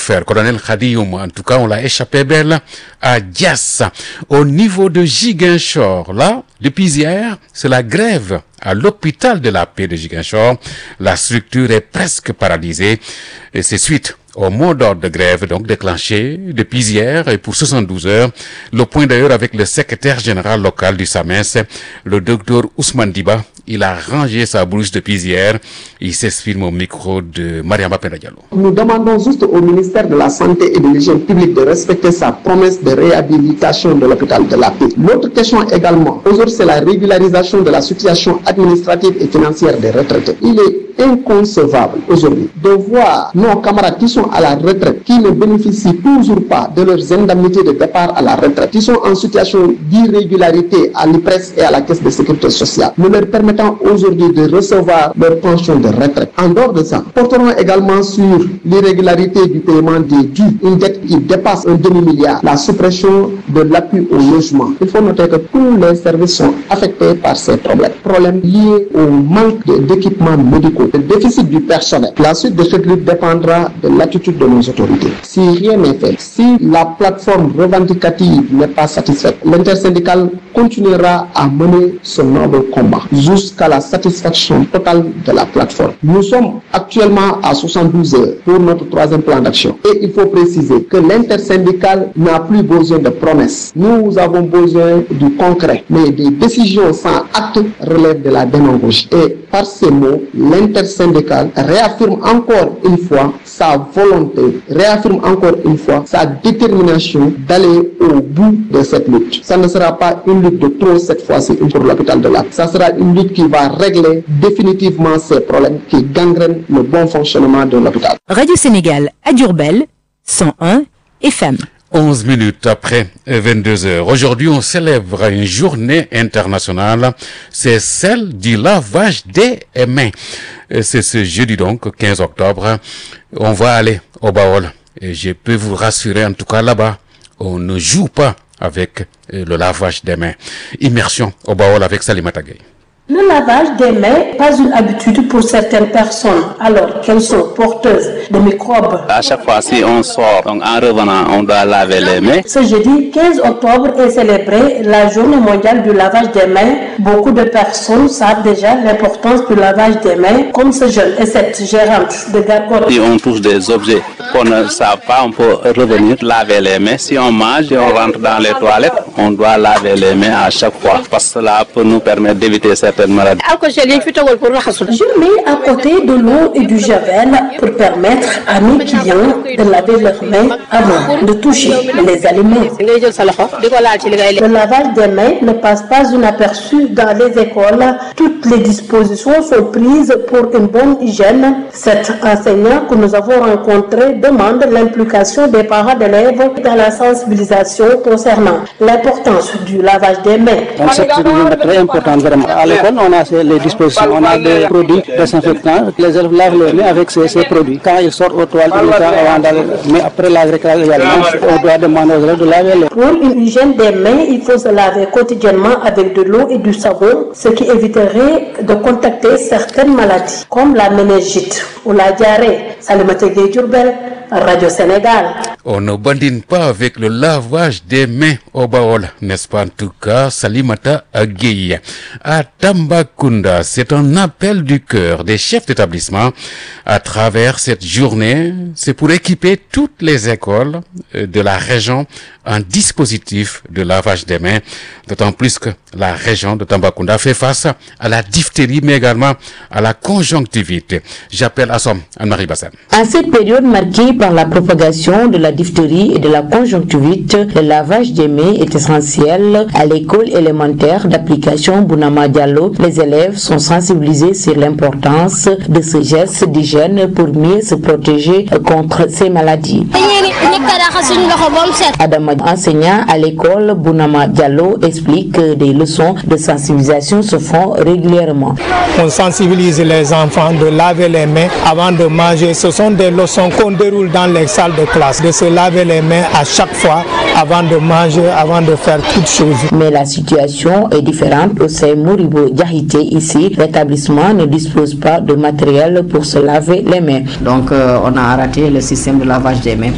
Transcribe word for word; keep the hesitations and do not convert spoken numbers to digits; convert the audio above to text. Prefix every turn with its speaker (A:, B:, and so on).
A: faire. Colonel Khadioum, en tout cas, on l'a échappé belle à Dias. Au niveau de Ziguinchor, là, depuis hier, c'est la grève à l'hôpital de la paix de Ziguinchor. La structure est presque paralysée et c'est suite au mot d'ordre de grève donc déclenché depuis hier et pour soixante-douze heures. Le point d'ailleurs avec le secrétaire général local du S A M E S, le docteur Ousmane Diba. Il a rangé sa blouse depuis hier. Il s'exprime au micro de Mariama Penda Diallo.
B: Nous demandons juste au ministère de la Santé et de l'Hygiène publique de respecter sa promesse de réhabilitation de l'hôpital de la paix. L'autre question également, aujourd'hui, c'est la régularisation de la situation administrative et financière des retraités. Il est inconcevable aujourd'hui de voir nos camarades qui sont à la retraite, qui ne bénéficient toujours pas de leurs indemnités de départ à la retraite, qui sont en situation d'irrégularité à l'I P R E S et à la Caisse de sécurité sociale, ne leur permettant aujourd'hui de recevoir leur pension de retraite. En dehors de ça, porterons également sur l'irrégularité du paiement des dus, une dette qui dépasse un demi-milliard, la suppression de l'appui au logement. Il faut noter que tous les services sont affectés par ces problèmes. Problèmes liés au manque d'équipements médicaux, le déficit du personnel. La suite de cette lutte dépendra de l'attitude de nos autorités. Si rien n'est fait, si la plateforme revendicative n'est pas satisfaite, l'intersyndicale continuera à mener ce noble combat jusqu'à la satisfaction totale de la plateforme. Nous sommes actuellement à soixante-douze heures pour notre troisième plan d'action. Et il faut préciser que l'intersyndicale n'a plus besoin de promesses. Nous avons besoin du concret. Mais des décisions sans acte relèvent de la démagogie. Et par ces mots, l'intersyndicale réaffirme encore une fois sa volonté, réaffirme encore une fois sa détermination d'aller au bout de cette lutte. Ça ne sera pas une lutte de trop cette fois-ci pour l'hôpital de l'A P. Ça sera une lutte qui va régler définitivement ces problèmes qui gangrènent le bon fonctionnement de l'hôpital.
C: Radio Sénégal à Diourbel, cent un F M.
A: onze minutes après vingt-deux heures. Aujourd'hui, on célèbre une journée internationale. C'est celle du lavage des mains. C'est ce jeudi donc, quinze octobre. On va aller au Baol. Et je peux vous rassurer, en tout cas là-bas, on ne joue pas avec le lavage des mains. Immersion au Baol avec Salimata Gueye.
D: Le lavage des mains n'est pas une habitude pour certaines personnes, alors qu'elles sont porteuses de microbes.
E: À chaque fois, si on sort, donc en revenant, on doit laver les mains.
D: Ce jeudi quinze octobre est célébrée la journée mondiale du lavage des mains. Beaucoup de personnes savent déjà l'importance du lavage des mains, comme ce jeune et cette gérante de Gargote.
E: Si on touche des objets qu'on ne sait pas, on peut revenir laver les mains. Si on mange et on rentre dans les toilettes, on doit laver les mains à chaque fois, parce que cela peut nous permettre d'éviter certaines maladie.
D: Je mets à côté de l'eau et du javel pour permettre à mes clients de laver leurs mains avant de toucher les aliments. Le lavage des mains ne passe pas inaperçu dans les écoles. Toutes les dispositions sont prises pour une bonne hygiène. Cet enseignant que nous avons rencontré demande l'implication des parents d'élèves dans la sensibilisation concernant l'importance du lavage des mains.
F: Donc c'est très important vraiment. À l'école, on a les dispositions, on a des produits désinfectants. Les élèves lavent les mains avec ces, ces produits. Quand ils sortent aux toilettes, mais après la récréation également, on doit demander aux élèves de laver les mains.
D: Pour une hygiène des mains, il faut se laver quotidiennement avec de l'eau et du savon, ce qui éviterait de contacter certaines maladies, comme la méningite ou la diarrhée. Salimata Gueye, Diourbel, Radio Sénégal.
A: On ne badine pas avec le lavage des mains au Baol, n'est-ce pas en tout cas, Salimata Gueye. À Tambacounda, c'est un appel du cœur des chefs d'établissement à travers cette journée. C'est pour équiper toutes les écoles de la région en dispositif de lavage des mains, d'autant plus que la région de Tambacounda fait face à la diphtérie, mais également à la conjonctivite. J'appelle Assom Anne-Marie Bassem.
G: À cette période marquée par la propagation de la diphtérie et de la conjonctivite, le lavage des mains est essentiel. À l'école élémentaire d'application Bounama Diallo, les élèves sont sensibilisés sur l'importance de ce geste d'hygiène pour mieux se protéger contre ces maladies. Adama, enseignant à l'école Bounama Diallo, explique que des leçons de sensibilisation se font régulièrement.
H: On sensibilise les enfants de laver les mains avant de manger. Ce sont des leçons qu'on déroule dans les salles de classe, de se laver les mains à chaque fois avant de manger, avant de faire toutes choses.
G: Mais la situation est différente au sein Moribo Diahité. Ici, l'établissement ne dispose pas de matériel pour se laver les mains.
I: Donc, euh, on a arrêté le système de lavage des mains.